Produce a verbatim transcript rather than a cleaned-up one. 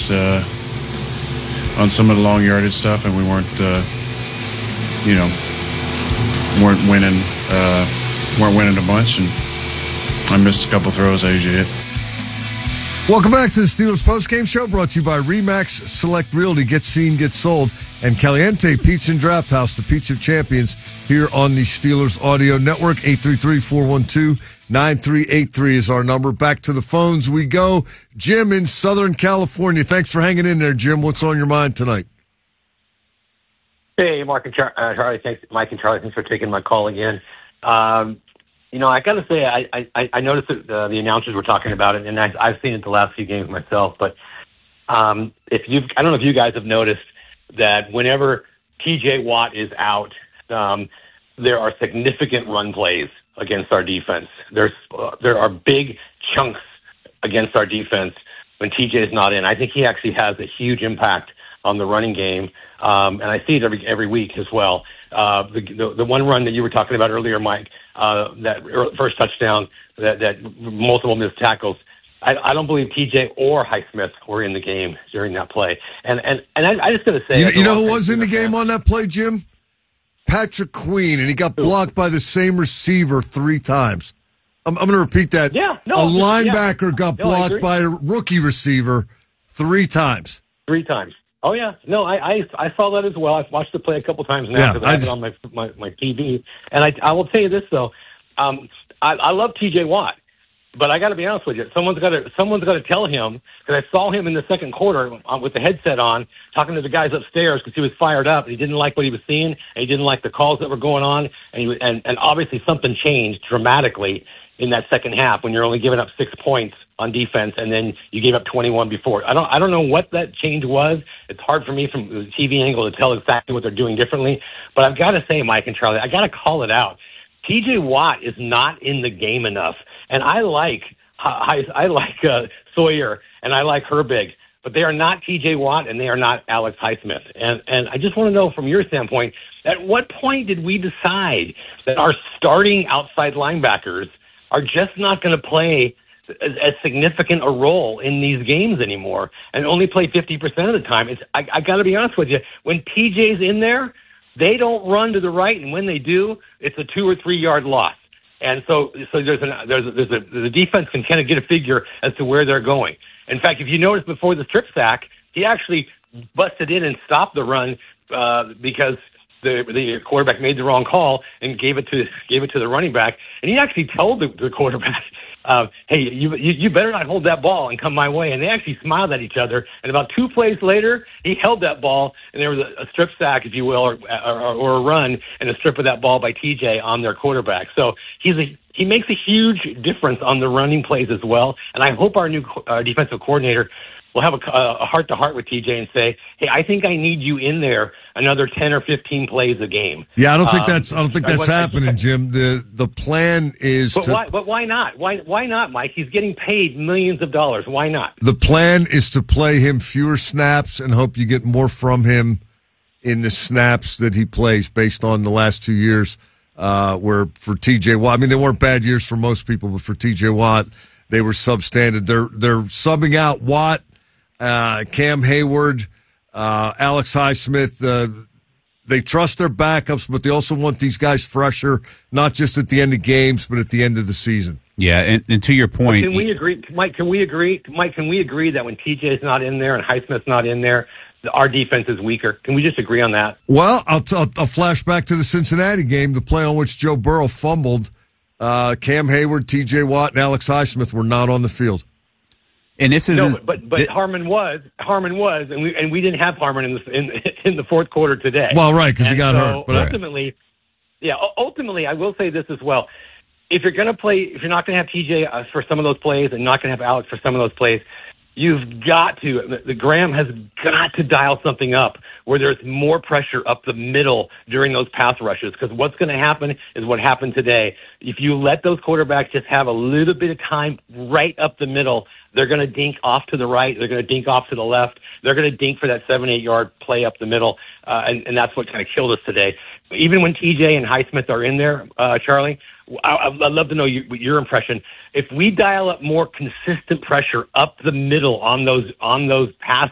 guys uh, on some of the long yardage stuff, and we weren't, uh, you know, weren't winning, uh, weren't winning a bunch, and I missed a couple throws I usually hit. Welcome back to the Steelers postgame show, brought to you by Remax Select Realty. Get seen, get sold. And Caliente Pizza and Draft House, the Pizza Champions, here on the Steelers Audio Network. eight three three, four one two, nine three eight three is our number. Back to the phones we go. Jim in Southern California. Thanks for hanging in there, Jim. What's on your mind tonight? Hey, Mark and Char- uh, Charlie. Thanks, Mike and Charlie. Thanks for taking my call again. Um, You know, I got to say, I, I, I noticed that uh, the announcers were talking about it, and I, I've seen it the last few games myself. But um, if you've, I don't know if you guys have noticed that whenever T J Watt is out, um, there are significant run plays against our defense. There's uh, there are big chunks against our defense when T J is not in. I think he actually has a huge impact on the running game, um, and I see it every every week as well. Uh, the, the the one run that you were talking about earlier, Mike, uh, that first touchdown, that, that multiple missed tackles. I, I don't believe T J or Highsmith were in the game during that play. And and, and I, I just got to say, you, you know who was in the game on that play, Jim? Patrick Queen, and he got blocked by the same receiver three times. I'm, I'm going to repeat that. Yeah, no, a linebacker yeah. got no, blocked by a rookie receiver three times. Three times. Oh, yeah. No, I, I I saw that as well. I've watched the play a couple times now because yeah, I have just, it on my, my, my T V. And I, I will tell you this, though. Um, I, I love T J Watt, but I got to be honest with you. Someone's got to someone's got to tell him, because I saw him in the second quarter with the headset on, talking to the guys upstairs because he was fired up and he didn't like what he was seeing and he didn't like the calls that were going on. And, he, and, and obviously something changed dramatically in that second half when you're only giving up six points on defense, and then you gave up twenty-one before. I don't, I don't know what that change was. It's hard for me from the T V angle to tell exactly what they're doing differently. But I've got to say, Mike and Charlie, I got to call it out. T J Watt is not in the game enough, and I like, I, I like uh, Sawyer and I like Herbig, but they are not T J Watt and they are not Alex Highsmith. And and I just want to know from your standpoint, at what point did we decide that our starting outside linebackers are just not going to play as, as significant a role in these games anymore and only play fifty percent of the time? It's, I, I got to be honest with you. When T J's in there, they don't run to the right, and when they do, it's a two or three yard loss. And so, so there's an, there's a, there's a, the defense can kind of get a figure as to where they're going. In fact, if you notice before the strip sack, he actually busted in and stopped the run uh, because the the quarterback made the wrong call and gave it to gave it to the running back. And he actually told the, the quarterback, uh, "Hey, you, you you better not hold that ball and come my way." And they actually smiled at each other. And about two plays later, he held that ball, and there was a, a strip sack, if you will, or, or or a run and a strip of that ball by T J on their quarterback. So he's a he makes a huge difference on the running plays as well. And I hope our new uh, defensive coordinator will have a, a heart-to-heart with T J and say, "Hey, I think I need you in there another ten or fifteen plays a game." Yeah, I don't think um, that's I don't think that's I, happening, I, Jim. The the plan is but to why, but why not? Why why not, Mike? He's getting paid millions of dollars. Why not? The plan is to play him fewer snaps and hope you get more from him in the snaps that he plays based on the last two years uh, where for T J Watt, I mean, they weren't bad years for most people, but for T J Watt, they were substandard. They're, they're subbing out Watt, Uh, Cam Hayward, uh, Alex Highsmith, uh, they trust their backups, but they also want these guys fresher, not just at the end of games, but at the end of the season. Yeah, and, and to your point, can we agree, Mike? Can we agree, Mike? Can we agree that when T J's not in there and Highsmith's not in there, our defense is weaker? Can we just agree on that? Well, I'll, t- I'll flash back to the Cincinnati game, the play on which Joe Burrow fumbled. Uh, Cam Hayward, T J Watt, and Alex Highsmith were not on the field. And this is no, but but th- Harmon was Harmon was, and we and we didn't have Harmon in the in, in the fourth quarter today. Well, right, because he got so hurt. But ultimately, right. yeah, ultimately, I will say this as well: if you're going to play, if you're not going to have T J uh, for some of those plays, and not going to have Alex for some of those plays, you've got to. The, the Graham has got to dial something up where there's more pressure up the middle during those pass rushes. Because what's going to happen is what happened today. If you let those quarterbacks just have a little bit of time right up the middle, they're going to dink off to the right. They're going to dink off to the left. They're going to dink for that seven, eight yard play up the middle. Uh, and, and that's what kind of killed us today. Even when T J and Highsmith are in there, uh, Charlie, I, I'd love to know you, your impression. If we dial up more consistent pressure up the middle on those on those pass